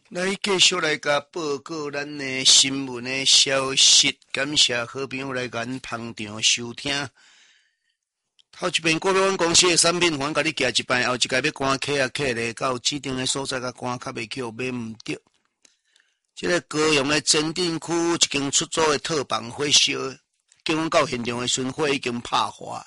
来继续来甲报告咱的新闻的消息，感谢好朋友来阮捧场收听。头一遍过了阮公司的产品，还甲你寄一摆，后一届要赶客啊客咧，到指定的所在甲赶较袂去，买毋着。这个高雄的真定区一间出租的套房火烧，叫阮到现场的时阵，火已经拍化。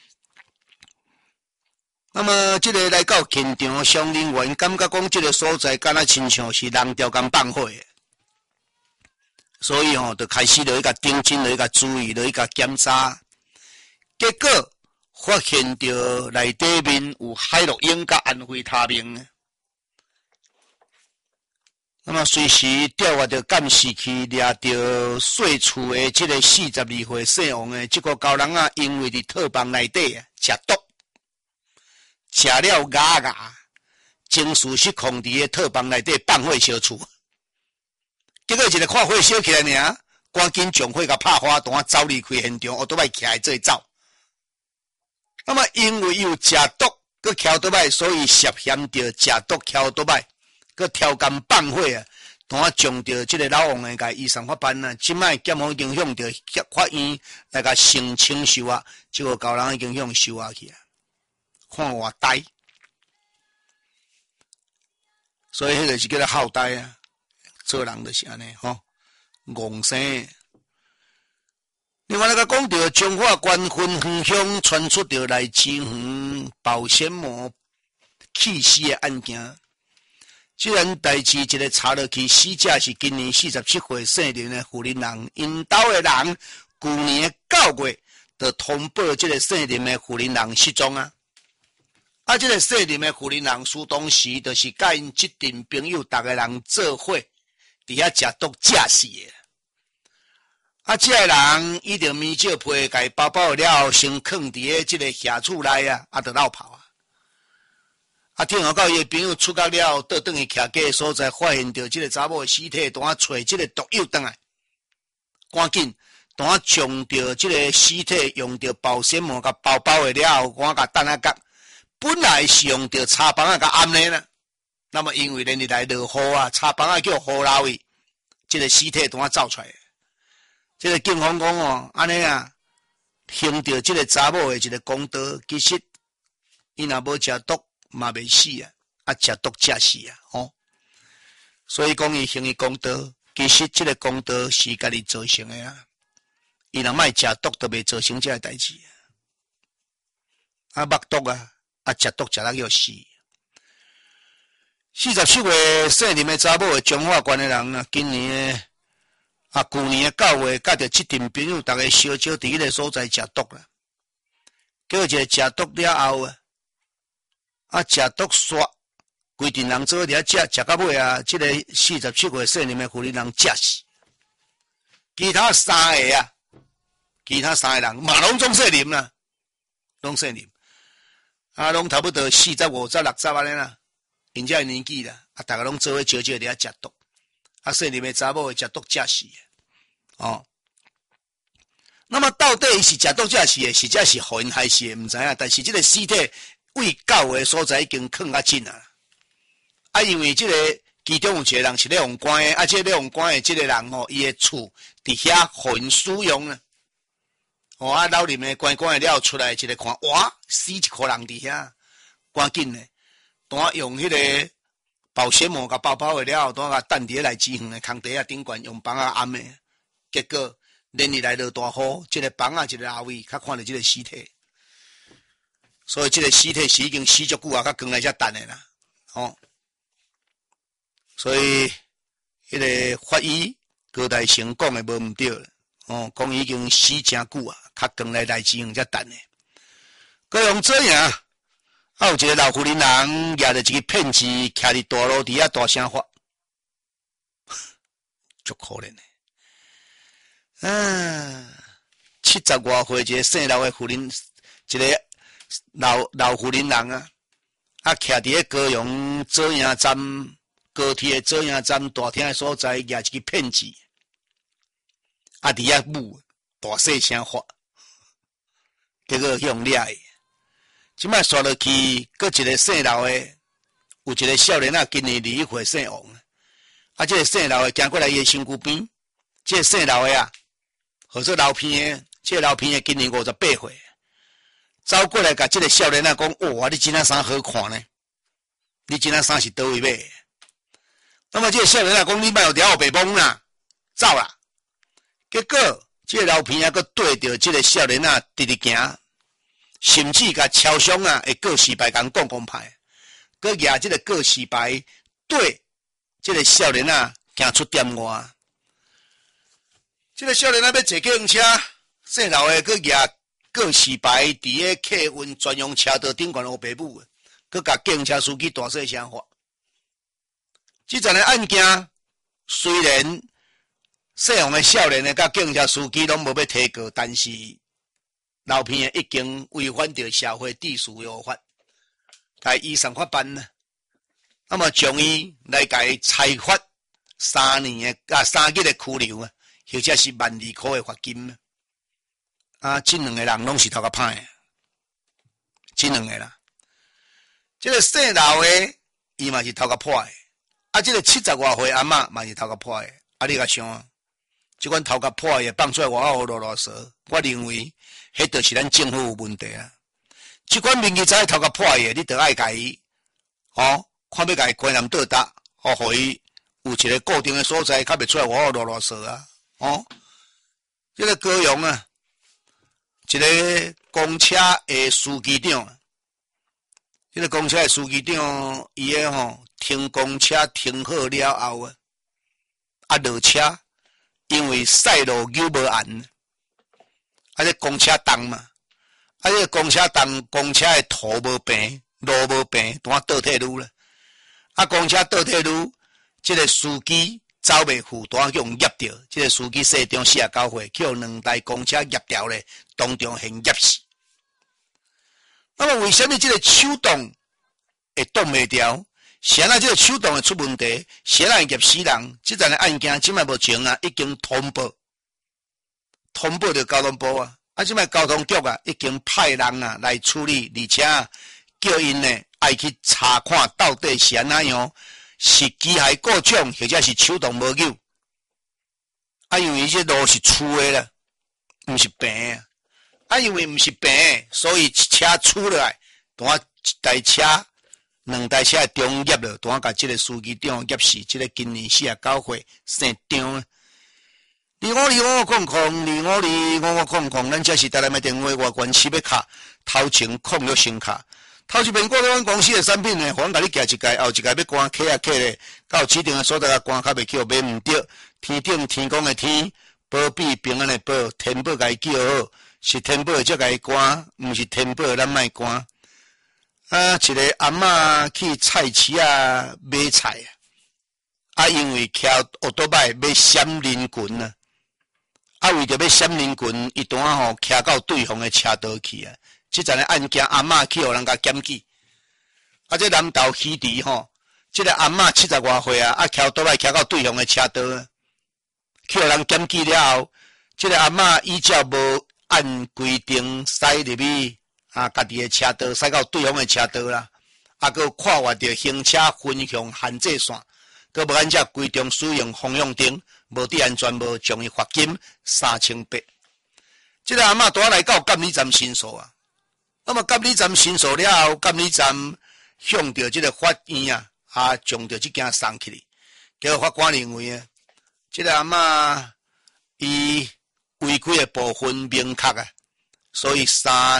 那么，这个来到现场，相人员感觉讲这个所在敢若亲像是人调工放火的，所以就开始了一个盯紧，了一个注意，了一个检查。结果发现到内底面有海洛因甲安非他命。那么随时调阅着监视器，抓着细厝的这个42岁姓王的这个高人啊，因为伫套房内底食毒。食了牙，情绪失控伫个套房内底放火烧厝，结果一个看火烧起来尔，赶紧将火甲拍花弹走离开现场，后倒摆徛在做走。那么因为有食毒，佮翘倒摆，所以涉嫌着食毒翘倒摆，佮挑工放火啊，弹将着这个老王的甲移送法办啊，即摆检方已经向着法院来甲申请收押，结果高人已经向收押去啊。看我呆，所以迄个是叫做好呆啊！做人就是安尼吼，戆生。另外，个讲到彰化关分园乡传出着来支园保鲜膜弃尸的案件，既然代志一个查落去，死者是今年47岁姓林的妇人人，因兜的人去年9月就通报这个姓林的妇人人失踪啊。这个姓林的妇人人书当时就是甲因这阵朋友逐个人做伙，伫遐食毒食死的。这个人伊就面罩皮，甲伊包包了后，先藏伫个这个下厝内啊，就落跑啊。听讲到伊朋友出国了后，倒转去徛家所在，发现到这个查某的尸体，当找这个毒友转来，赶紧当将着这个尸体用着保鲜膜甲包包的了后，赶甲等下角。本来是用着茶房啊甲暗呢啦，那么因为连日来落雨啊，茶房啊叫雨流去，这个尸体当走出来。这个警方讲安尼啊，行着这个查某的一个公道，其实伊若无食毒嘛袂死啊，食毒食死啊，所以讲伊行伊公道，其实这个公道是家己造成的啊，伊若莫食毒，都袂造成这个代志啊，目毒啊。食毒食到要死。47岁姓林的查某的彰化县的人啊，今年去年9月，甲着这阵朋友，逐个烧烧伫迄个所在食毒啦。结果一个食毒了后食毒煞，规阵人做伫遐食到尾啊，这个47岁姓林的妇人人食死。其他3个人嘛拢总姓林啦，拢姓林。拢差不多40、50、60安尼啦，因遮年纪啦，大家拢做伙招招伫遐食毒，姓林的查某食毒食死的，那么到底是食毒食死的，实在是互因害死的，毋知影。但是这个尸体位到的所在已经藏较紧啊，因为这个其中有一个人是咧用关的，这个咧用关的这个人伊的厝伫遐互因使用啊。老林的关的了出来，一个看，哇，死一个人伫遐，赶紧的，当用迄个保鲜膜甲包包的了，当甲等伫来支园的空地啊顶悬用房啊暗的，结果连日来落大雨，这个房啊一个阿位，较看到这个尸体，所以这个尸体是已经死足久啊，较光来遮等的啦，所以迄个法医高大成讲的无毋对了。讲已经死真久啊，较光来支援才等的。各用这样，有一个老妇人人举着一个骗子，徛伫大路底下大声发，足可怜的。70多岁一个姓老的妇人，一个老妇人人啊，徛伫个高雄左营站高铁的左营站大厅的所在，举一个骗子。伫遐舞大细声发，结果去用掠伊。即摆刷落去，搁一个姓老的，有一个少年今年21岁姓王， 啊，这个姓刘的行过来伊的身躯边，这个姓刘的啊，或者老片的，这个老片的今年58岁，走过来甲这个少年啊讲：哇，你今仔衫好看呢？你今仔衫是倒位买的？那么这个少年啊讲：你莫有撩我白懵啦，走啦！结果这个老片啊，佮对着这个少年啊直直行，甚至甲超商啊会告示牌共讲牌，佮举这个告示牌对这个少年啊行出店外。这个少年啊要坐计程车，姓刘的佮举告示牌伫个客运专用车道顶悬黑白母，佮甲计程车司机大细声话。这阵个案件虽然姓王的少年的甲计程车司机拢无要提告，但是老片已经违反着社会秩序的法，该依上法办呢。那么将伊来甲裁罚3年的3个月的拘留啊，或者是12000块的罚金啊。这两个人拢是头壳歹的，这两个啦。这个姓刘的伊嘛是头壳歹的，啊，这个70多岁阿嬷嘛是头壳歹的。啊，你甲想，这款头壳歹的放出来外口啰啰嗦，我认为迄就是咱政府有问题啊。这款民意在头壳歹的，你得爱甲伊看要甲伊关南倒搭，互伊有一个固定的所在，较袂出来外口啰啰嗦啊。这个高雄啊，一个公车的司机长，这个公车的司机长，伊个停公车停好了后啊，落车，因为赛路扭无按，这公车动嘛，这公车动，公车的土无平，路无平，当倒退路了。公车倒退路，这个司机走袂赴，当叫用压掉。这个司机细中49岁，叫2台公车压掉咧，当中现压死。那么为什么这个手动会动袂掉？谁啊？这个手动会出问题？谁会压死人？这阵的案件，即摆目前啊，已经通报着交通部啊。即摆交通局啊，已经派人啊来处理，而且叫因呢爱去查看到底是安怎样，是机械故障，或者是手动无救。因为这路是粗的啦，毋是平的。因为毋是平的，所以车出来，当一台车、2台车中压了，当甲这个司机长压死，这个今年49岁姓张啊。2525，咱这是台南的电话外关市要卡头前控约新卡。头一遍过到阮公司的产品呢，互阮甲你寄一届，后一届要关客啊客咧，到指定的所在甲关较袂叫买毋着。天顶天公的天，保庇平安的保，天保甲伊叫好，是天保才甲伊关，毋是天保咱莫关。一个阿嬷去菜市啊买菜因为骑奥多摆要闪人群为着要闪人群，伊当骑到对方的车道去啊。这阵的案件，阿嬷去互人家检举，这南投溪池这个阿嬷70多岁骑奥多摆骑到对方的车道去互人检举了后，这个阿嬷依照无按规定驶入去家己的车道，驶到对方的车道啦，佮跨越着行车分向限制线，佮无按照规定使用方向灯，无注意安全，无将伊罚金3800。这个阿嬷带来到监理站申诉啊。那么监理站申诉了后，监理站向着这个法院将着这件送去。结果法官认为这个阿嬷伊违规的部分明确所以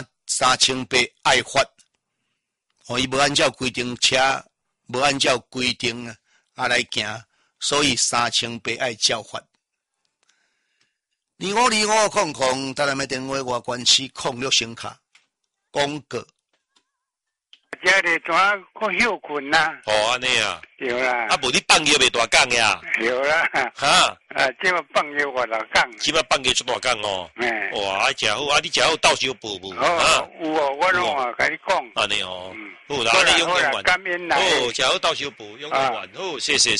3800爱罚。伊无按照规定车，无按照规定来行，所以3800爱照罚。2525，台南的电话外关市控约新卡。广告， 家里怎讲休困呐？ 安尼啊， 有啦。 无你放药袂大讲呀？ 有啦。即马放药我老讲。 即马放药出大讲哦。哇，食好，你食好到时补补。 有我拢甲你讲。 安尼哦。好啦，你用完。 感恩来。 食好到时补，用完。好，谢谢。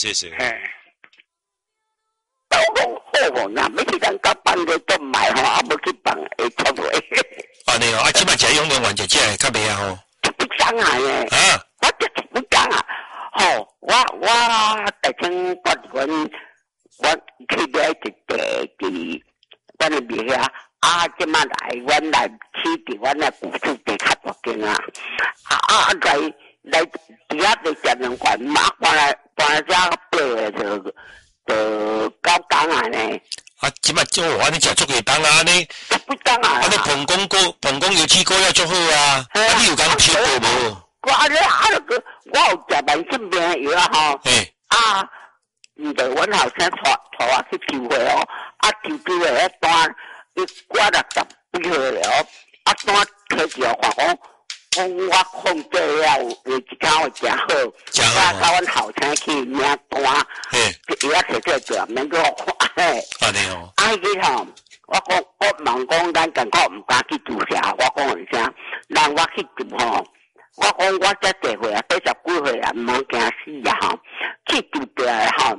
都讲好无呐，要去人家放个都买无去放会错袂。 安尼哦，即摆食用完就食较袂不讲啊耶！我就是不讲啊。我大声8 阮去买一地伫阮的名下，即马来阮来起伫阮的古厝地较大间啊，来伫遐地食两罐嘛，搬来遮爬的就到港啊呢。 即摆做安尼食足几当啊呢？ 不当啊！ 安尼膀胱油脂高也足好啊！你有讲吃过无？ 我有食慢性病的药啊吼。毋对，阮后生带我去抽血哦，抽血迄单，伊我60几岁了，单摕起来看讲我控制了，有一天会真好。我甲阮后生去领单，伊摕出来做，免给我看嘿。 安尼哦。 迄个吼，我问讲，咱感觉毋敢去注射，我讲一声，让我去注吼。我讲我才几岁啊，80几岁啊，毋通惊死啊吼，去注过来吼。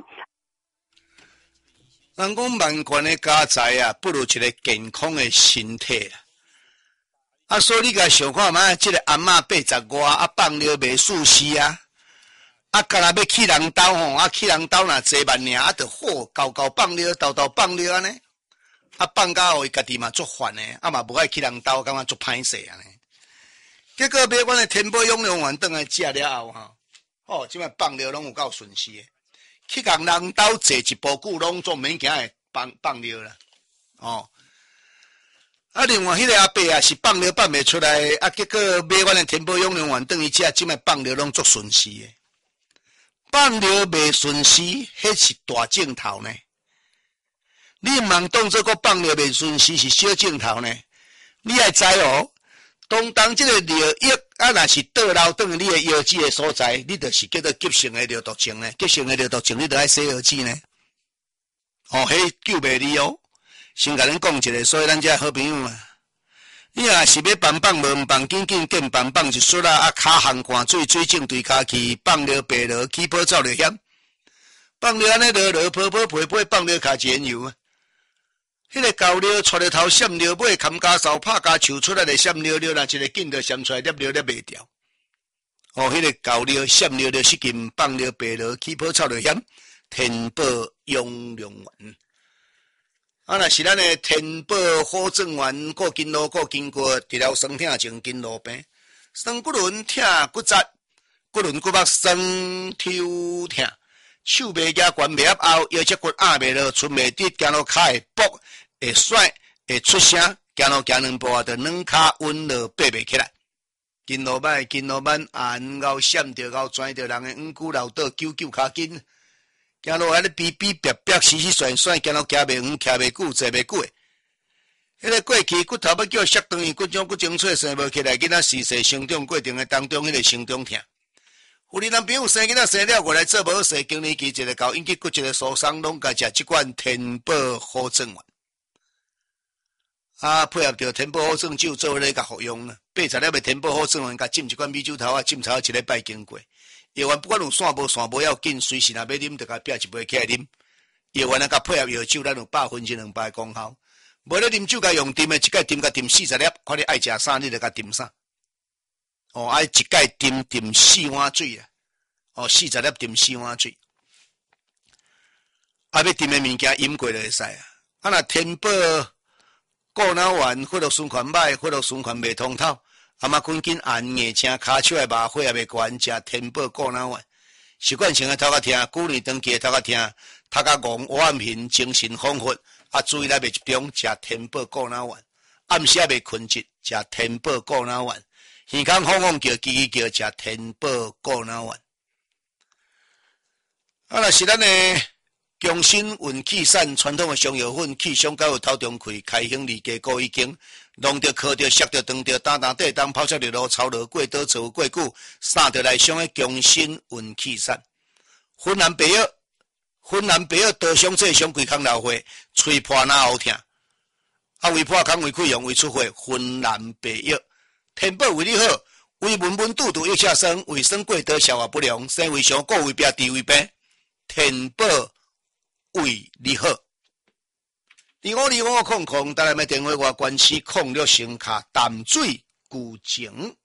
人讲万贯的家财啊，不如一个健康的身体啊。所以你甲想看嘛，这个阿嬷80外放了袂死死啊，干那要去人兜吼，去人兜若坐万尔，就好高放了，豆放了安尼，放到伊家己嘛足烦的，嘛无爱去人兜，感觉足歹势安尼。结果买阮的天宝永隆丸转来食了后，即摆放了拢有够顺势的，去共人兜坐一步久，拢总免惊会放了啦，另外迄个阿伯啊是放了放袂出来，结果买阮的天宝永隆丸转去食，即摆放了拢足顺势的。放了袂顺势，迄是大镜头呢。你毋通当作个放了袂顺势是小镜头呢。你爱知哦，当这个尿液若是倒流转你的腰子的所在，你就是叫做急性的尿毒症呢。急性的尿毒症，你就爱洗腰子呢。迄救袂你哦。先甲恁讲一下，所以咱遮好朋友嘛，你若是要放无放，紧见放一撮啊，骹烘汗水正对骹去，放了白了，起泡走了险。放了安尼落泡皮放了骹钱油啊。迄个高料出了头闪了尾，砍家扫拍家球出来的闪了，若一个劲就闪出来，粒袂掉。迄个高料闪了失禁，放了白了，起泡走了险。天宝永隆丸。若是咱的天宝好正丸，过筋络过筋骨，治疗酸痛症、筋络病，酸骨轮痛骨折，骨轮骨肉酸抽痛，手袂举悬袂合后，腰脊骨压袂落，寸袂直，行路骹会跛，会甩，会出声，行路行两步啊，就软骹稳落爬袂起来。筋络歹，筋络慢，眼凹闪着凹，钻着人的黄骨老倒，揪骹筋。行路安尼逼逼逼逼，死甩，行路行袂远，徛袂久，坐袂久。迄个过去骨头要叫摔断去，骨种骨精髓生无起来，囡仔时势成长过程的当中，迄个成长痛。有的男朋友生囡仔生了过来做无势，经年期一个到引起骨质的疏松，拢甲食即款天宝好正丸。配合着天宝好正酒做伙咧甲服用啦，80粒的天宝好正丸，甲浸一罐米酒头浸炒一礼拜经过。药丸不管有散无要紧，随时若要啉，就甲拼一杯起来啉。药丸甲配合药酒，咱有100分之2倍功效。无咧啉酒甲用啉的，一盖啉甲啉40粒，看你爱食啥，你就甲啉啥。爱一盖啉4碗水啊！40粒啉4碗水。要啉的物件饮过就会使啊。若天宝固脑丸，血液循环歹，血液循环袂通透。嘛赶紧按眼睛、骹手的麻花也袂悬，食天宝固脑丸。习惯性的头壳痛，旧年长期的头壳痛，头壳戆、黑暗hình，精神恍惚。注意力袂集中，食天宝固脑丸。暗时也袂困质，食天宝固脑丸。耳孔晃叫、叽叽叫，食天宝固脑丸。若是咱的强身运气散，传统的上药粉，气胸到有头中开，开胸离家过已经。弄着、烤着、烧着、烫着、打地当泡出热炉炒热过倒做过久，散着来上的强身运气散。芬兰白药刀伤这伤规空流血，吹破哪好痛。为破空为溃疡为出血，芬兰白药天宝为你好，为文文肚肚又下生，为生过多消化不良，生为上顾为病地为病，天宝为你好。252500，台南的电话我关系06声卡淡水古井。